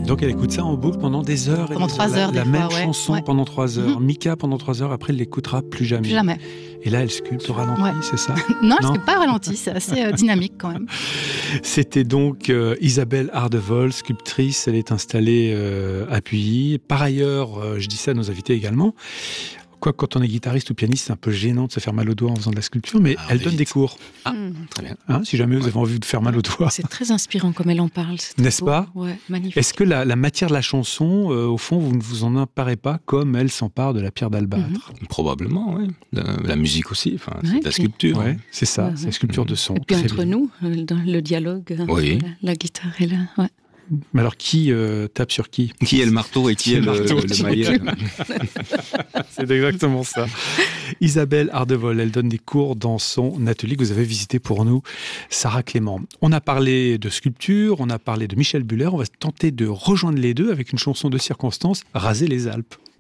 Donc elle écoute ça en boucle pendant des heures. Pendant 3 heures, la des même fois, chanson pendant 3 heures. Mika pendant 3 heures, après elle l'écoutera plus jamais. Plus jamais. Et là elle sculpte au ralenti, c'est ça? Non, elle ne sculpte pas au ralenti, c'est assez dynamique quand même. C'était donc Isabelle Ardevol, sculptrice, elle est installée à Puilly. Par ailleurs, je dis ça à nos invités également, quoique quand on est guitariste ou pianiste, c'est un peu gênant de se faire mal aux doigts en faisant de la sculpture, mais elle donne des cours. Très bien. Si jamais vous avez envie de faire mal aux doigts. C'est très inspirant comme elle en parle. N'est-ce pas? Ouais, magnifique. Est-ce que la matière de la chanson, au fond, vous ne vous en emparez pas comme elle s'empare de la pierre d'albâtre? Probablement, oui. La musique aussi, c'est de la sculpture. Ouais, c'est ça, c'est la sculpture de son. Et puis entre nous, dans le dialogue, la guitare est là. Ouais. Mais alors, qui tape sur qui? Qui est le marteau et qui est le maillet? C'est exactement ça. Isabelle Ardevol, elle donne des cours dans son atelier que vous avez visité pour nous, Sarah Clément. On a parlé de sculpture, on a parlé de Michel Buller, on va tenter de rejoindre les deux avec une chanson de circonstance, Raser les Alpes.